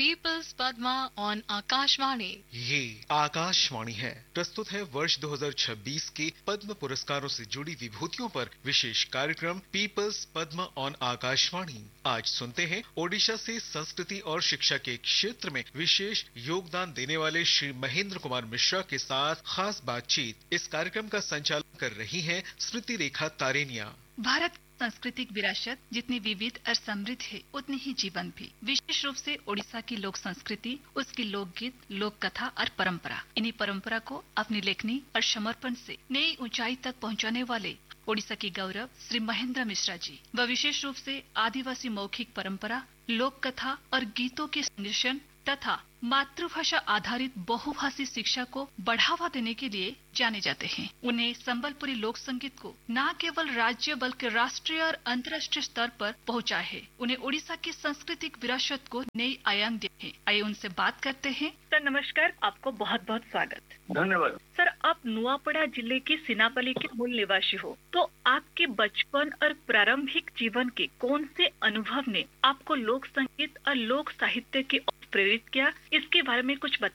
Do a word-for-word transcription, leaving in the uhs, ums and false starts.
Peoples Padma on Akashvani. ये आकाशवाणी है। प्रस्तुत है वर्ष दो हज़ार छब्बीस के पद्म पुरस्कारों से जुड़ी विभूतियों पर विशेष कार्यक्रम पीपल्स पद्मा ऑन आकाशवाणी। आज सुनते हैं ओडिशा से संस्कृति और शिक्षा के क्षेत्र में विशेष योगदान देने वाले श्री महेंद्र कुमार मिश्रा के साथ खास बातचीत। इस कार्यक्रम का संचालन कर रही हैं स्मृति रेखा तारेनिया। भारत सांस्कृतिक विरासत जितनी विविध और समृद्ध है उतनी ही जीवंत भी। विशेष रूप से ओडिशा की लोक संस्कृति, उसकी लोकगीत, लोक कथा और परंपरा, इन्हीं परंपरा को अपनी लेखनी और समर्पण से नई ऊंचाई तक पहुंचाने वाले ओडिशा की गौरव श्री महेंद्र मिश्रा जी व विशेष रूप से आदिवासी मौखिक परंपरा, लोक कथा और गीतों के संरक्षण तथा मातृभाषा आधारित बहुभाषी शिक्षा को बढ़ावा देने के लिए जाने जाते हैं। उन्हें संबलपुरी लोक संगीत को न केवल राज्य बल्कि राष्ट्रीय और अंतर्राष्ट्रीय स्तर पर पहुंचा है। उन्हें ओडिशा की सांस्कृतिक विरासत को नई आयाम दिए हैं। आइए उनसे बात करते हैं। सर नमस्कार, आपको बहुत बहुत स्वागत। धन्यवाद। सर, आप नुआपड़ा जिले के सिनापली के मूल निवासी हो, तो आपके बचपन और प्रारंभिक जीवन के कौन से अनुभव ने आपको लोक संगीत और लोक साहित्य की ओर प्रेरित किया, इसके बारे में कुछ बता